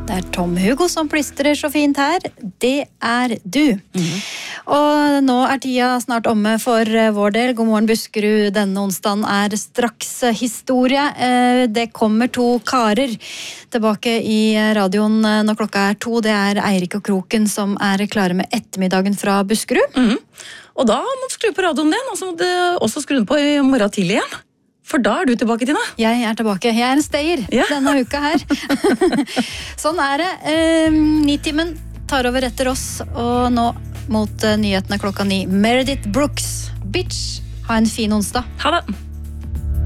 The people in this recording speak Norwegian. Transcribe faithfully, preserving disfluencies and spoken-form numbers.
Det er Tom Hugo som plystrer så fint her. Det er du. Mm-hmm. Og nå er tida snart omme for vår del. God morgen Buskerud. Denne onsdagen er straks historie. Det kommer to karer tilbake i radioen når klokka er to. Det er Eirik og Kroken som er klare med ettermiddagen fra Buskerud. Mm-hmm. Og da må du skru på radioen din, og så må du også skru den på i morgen tidlig igjen. For da er du tilbake, Tina. Jeg er tilbake. Jeg er en stayer ja. Denne uka her. Sånn er det. Eh, Nitimen tar over etter oss, og nå mot nyhetene klokka ni. Meredith Brooks, bitch. Ha en fin onsdag. Ha det.